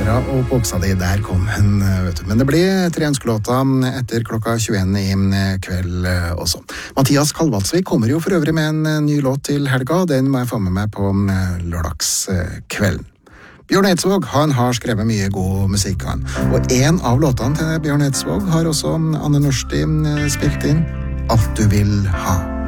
Klara og boksa di, der kom hun, vet du. Men det blir 3 ønskelåter etter klokka 21 i kveld også. Mathias Kalvaldsvik kommer jo for øvrig med en ny låt til helga, den må jeg få med meg på lørdagskvelden. Bjørn Eidsvåg, han har skrevet mye god musikk, han. Og en av låtene til Bjørn Eidsvåg har også Anne Nørsti spilt inn, Alt du vil ha.